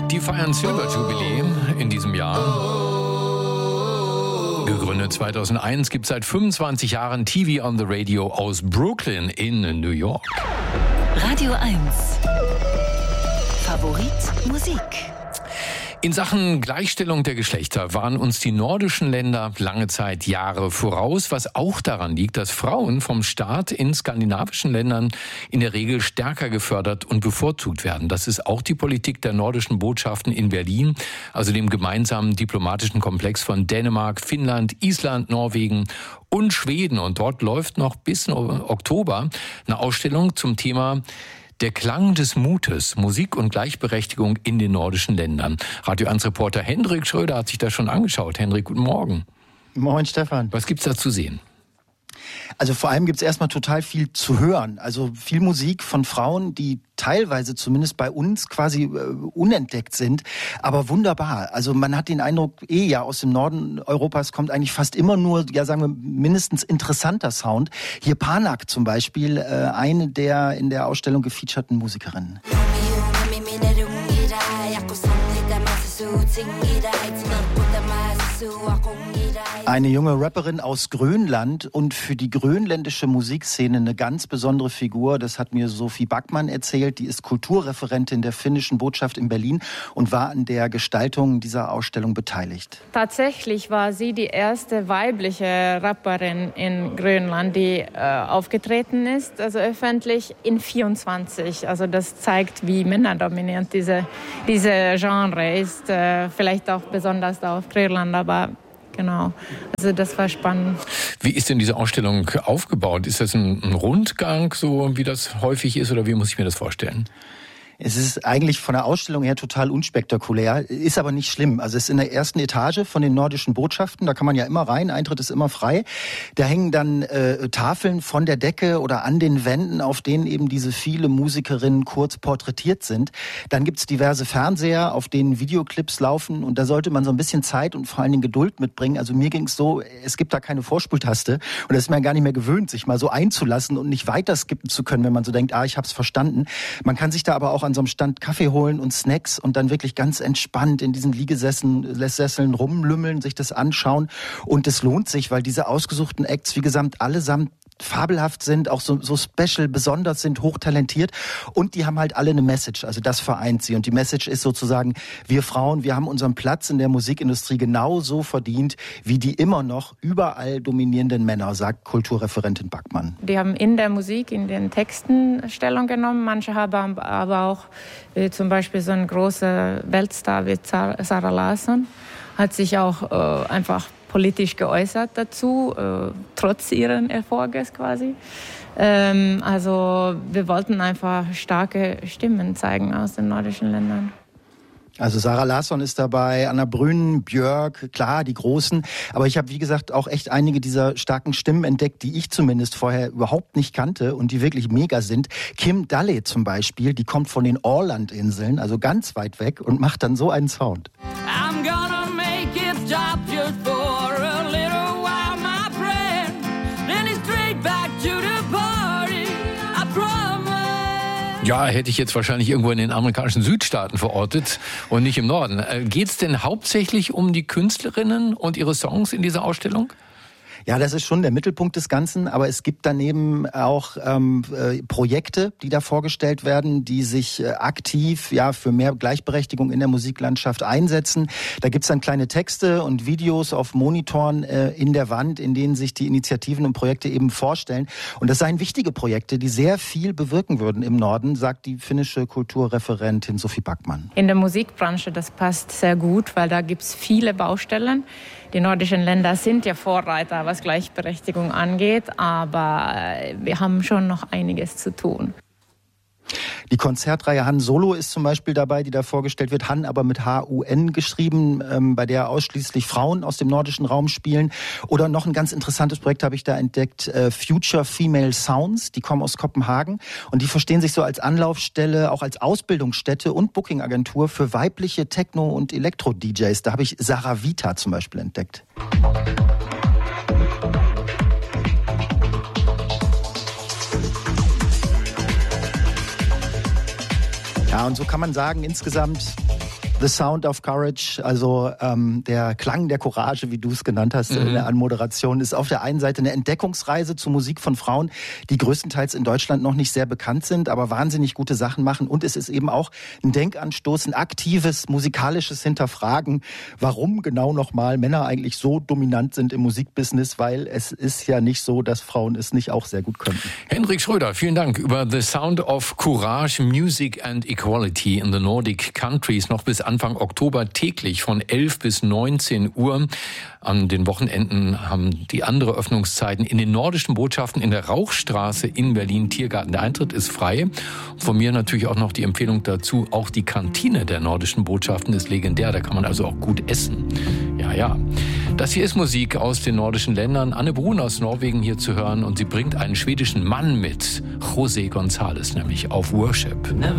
Die feiern Silberjubiläum in diesem Jahr. Gegründet 2001, gibt seit 25 Jahren TV on the Radio aus Brooklyn in New York. Radio 1. Favorit Musik. In Sachen Gleichstellung der Geschlechter waren uns die nordischen Länder lange Zeit Jahre voraus, was auch daran liegt, dass Frauen vom Staat in skandinavischen Ländern in der Regel stärker gefördert und bevorzugt werden. Das ist auch die Politik der nordischen Botschaften in Berlin, also dem gemeinsamen diplomatischen Komplex von Dänemark, Finnland, Island, Norwegen und Schweden. Und dort läuft noch bis Oktober eine Ausstellung zum Thema Der Klang des Mutes, Musik und Gleichberechtigung in den nordischen Ländern. Radio 1-Reporter Hendrik Schröder hat sich das schon angeschaut. Hendrik, guten Morgen. Moin, Stefan. Was gibt's da zu sehen? Also vor allem gibt's erstmal total viel zu hören. Also viel Musik von Frauen, die teilweise zumindest bei uns quasi unentdeckt sind, aber wunderbar. Also man hat den Eindruck, ja aus dem Norden Europas kommt eigentlich fast immer nur, ja sagen wir, mindestens interessanter Sound. Hier Panak zum Beispiel, eine der in der Ausstellung gefeaturten Musikerinnen. Eine junge Rapperin aus Grönland und für die grönländische Musikszene eine ganz besondere Figur. Das hat mir Sophie Backman erzählt. Die ist Kulturreferentin der finnischen Botschaft in Berlin und war an der Gestaltung dieser Ausstellung beteiligt. Tatsächlich war sie die erste weibliche Rapperin in Grönland, die aufgetreten ist, also öffentlich in 24. Also das zeigt, wie männerdominierend diese Genre ist. Vielleicht auch besonders da auf Grönland, aber genau, also das war spannend. Wie ist denn diese Ausstellung aufgebaut? Ist das ein Rundgang, so wie das häufig ist, oder wie muss ich mir das vorstellen? Es ist eigentlich von der Ausstellung her total unspektakulär, ist aber nicht schlimm. Also es ist in der ersten Etage von den nordischen Botschaften, da kann man ja immer rein, Eintritt ist immer frei. Da hängen dann Tafeln von der Decke oder an den Wänden, auf denen eben diese viele Musikerinnen kurz porträtiert sind. Dann gibt's diverse Fernseher, auf denen Videoclips laufen und da sollte man so ein bisschen Zeit und vor allen Dingen Geduld mitbringen. Also mir ging's so, es gibt da keine Vorspultaste und das ist man gar nicht mehr gewöhnt, sich mal so einzulassen und nicht weiter skippen zu können, wenn man so denkt, ich hab's verstanden. Man kann sich da aber auch an so einem Stand Kaffee holen und Snacks und dann wirklich ganz entspannt in diesen Liegesesseln rumlümmeln, sich das anschauen. Und es lohnt sich, weil diese ausgesuchten Acts, wie gesagt, allesamt fabelhaft sind, auch so special, besonders sind, hochtalentiert und die haben halt alle eine Message, also das vereint sie und die Message ist sozusagen, wir Frauen, wir haben unseren Platz in der Musikindustrie genauso verdient, wie die immer noch überall dominierenden Männer, sagt Kulturreferentin Backman. Die haben in der Musik, in den Texten Stellung genommen, manche haben aber auch zum Beispiel so ein großer Weltstar wie Zara Larsson, hat sich auch einfach politisch geäußert dazu, trotz ihren Erfolges quasi. Also wir wollten einfach starke Stimmen zeigen aus den nordischen Ländern. Also Zara Larsson ist dabei, Anna Brünen, Björk, klar, die Großen. Aber ich habe, wie gesagt, auch echt einige dieser starken Stimmen entdeckt, die ich zumindest vorher überhaupt nicht kannte und die wirklich mega sind. Kim Dalle zum Beispiel, die kommt von den Ålandinseln, also ganz weit weg und macht dann so einen Sound. I'm gonna make it stop just for a little while, my friend. Then it's straight back to the party, I promise. Ja, hätte ich jetzt wahrscheinlich irgendwo in den amerikanischen Südstaaten verortet und nicht im Norden. Geht's denn hauptsächlich um die Künstlerinnen und ihre Songs in dieser Ausstellung? Ja, das ist schon der Mittelpunkt des Ganzen, aber es gibt daneben auch Projekte, die da vorgestellt werden, die sich aktiv für mehr Gleichberechtigung in der Musiklandschaft einsetzen. Da gibt's dann kleine Texte und Videos auf Monitoren in der Wand, in denen sich die Initiativen und Projekte eben vorstellen. Und das seien wichtige Projekte, die sehr viel bewirken würden im Norden, sagt die finnische Kulturreferentin Sophie Backman. In der Musikbranche, das passt sehr gut, weil da gibt's viele Baustellen. Die nordischen Länder sind ja Vorreiter, was Gleichberechtigung angeht, aber wir haben schon noch einiges zu tun. Die Konzertreihe Han Solo ist zum Beispiel dabei, die da vorgestellt wird. Han aber mit H-U-N geschrieben, bei der ausschließlich Frauen aus dem nordischen Raum spielen. Oder noch ein ganz interessantes Projekt habe ich da entdeckt, Future Female Sounds. Die kommen aus Kopenhagen und die verstehen sich so als Anlaufstelle, auch als Ausbildungsstätte und Bookingagentur für weibliche Techno- und Elektro-DJs. Da habe ich Sarah Vita zum Beispiel entdeckt. Ja, und so kann man sagen, insgesamt The Sound of Courage, also der Klang der Courage, wie du es genannt hast in der Anmoderation, ist auf der einen Seite eine Entdeckungsreise zu Musik von Frauen, die größtenteils in Deutschland noch nicht sehr bekannt sind, aber wahnsinnig gute Sachen machen. Und es ist eben auch ein Denkanstoß, ein aktives musikalisches Hinterfragen, warum genau nochmal Männer eigentlich so dominant sind im Musikbusiness, weil es ist ja nicht so, dass Frauen es nicht auch sehr gut können. Hendrik Schröder, vielen Dank über The Sound of Courage, Music and Equality in the Nordic Countries. Noch bis Anfang Oktober täglich von 11 bis 19 Uhr. An den Wochenenden haben die andere Öffnungszeiten in den nordischen Botschaften in der Rauchstraße in Berlin Tiergarten. Der Eintritt ist frei. Von mir natürlich auch noch die Empfehlung dazu, auch die Kantine der nordischen Botschaften ist legendär. Da kann man also auch gut essen. Ja. Das hier ist Musik aus den nordischen Ländern. Anne Brun aus Norwegen hier zu hören und sie bringt einen schwedischen Mann mit. José González nämlich auf Worship.